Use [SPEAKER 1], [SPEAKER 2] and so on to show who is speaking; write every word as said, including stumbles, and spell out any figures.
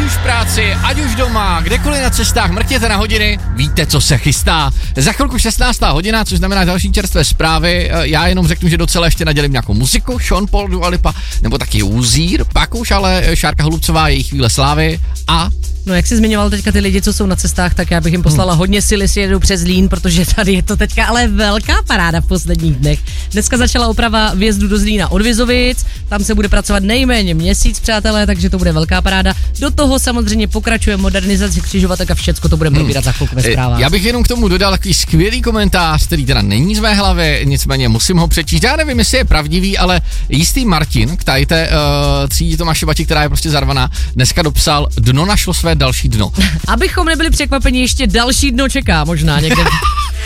[SPEAKER 1] už v práci, ať už doma, kdekoliv na cestách, mrkněte na hodiny, víte, co se chystá. Za chvilku šestnáctá hodina, což znamená další čerstvé zprávy. Já jenom řeknu, že docela ještě nadělím nějakou muziku, Sean Paul, Dua Lipa, nebo taky Uzír, pak už ale Šárka Holubcová, její chvíle slávy a...
[SPEAKER 2] No jak jsi zmiňoval teďka ty lidi, co jsou na cestách, tak já bych jim poslala hmm. hodně sil, jestli jedou přes Zlín, protože tady je to teďka ale velká paráda v posledních dnech. Dneska začala oprava vjezdu do Zlína od Vizovic, tam se bude pracovat nejméně měsíc, přátelé, takže to bude velká paráda. Do toho samozřejmě pokračuje modernizace křižovatek a všecko to budeme probírat hmm. za chvilku ve zprávách.
[SPEAKER 1] Já bych jenom k tomu dodal takový skvělý komentář, který teda není z mé hlavy, nicméně musím ho přečíst. Já nevím, jestli je pravdivý, ale jistý Martin, k tady té uh, třídě Tomáše Bati, která je prostě zarvaná, dneska dopsal: dno našlo své další dno.
[SPEAKER 2] Abychom nebyli překvapeni, ještě další dno čeká možná někde.